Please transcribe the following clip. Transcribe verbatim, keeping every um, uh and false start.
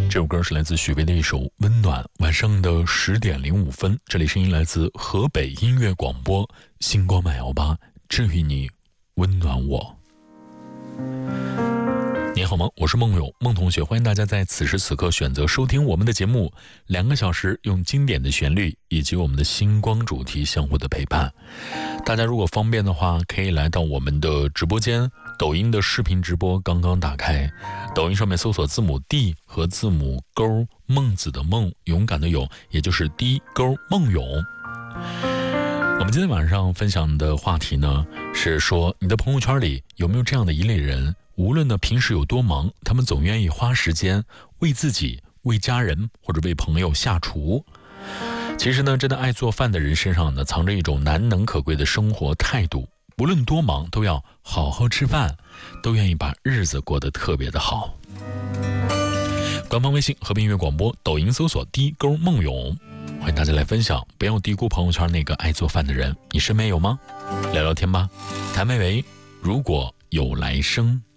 这首歌是来自许巍的一首《温暖》。晚上的十点零五分，这里声音来自河北音乐广播，星光慢摇吧，治愈你，温暖我。你好吗？我是梦友梦同学，欢迎大家在此时此刻选择收听我们的节目，两个小时用经典的旋律以及我们的星光主题相互的陪伴。大家如果方便的话，可以来到我们的直播间，抖音的视频直播刚刚打开，抖音上面搜索字母 D 和字母勾，孟子的孟，勇敢的勇，也就是 D 勾孟勇。我们今天晚上分享的话题呢，是说你的朋友圈里有没有这样的一类人，无论呢平时有多忙，他们总愿意花时间为自己、为家人或者为朋友下厨。其实呢，真的爱做饭的人身上呢，藏着一种难能可贵的生活态度，无论多忙都要好好吃饭，都愿意把日子过得特别的好。官方微信和平音乐广播，抖音搜索 D 勾孟勇，欢迎大家来分享，不要低估朋友圈那个爱做饭的人，你身边有吗？聊聊天吧，谭维维，如果有来生。